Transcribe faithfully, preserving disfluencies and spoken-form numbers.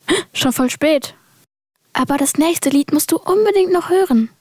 Schon voll spät. Aber das nächste Lied musst du unbedingt noch hören.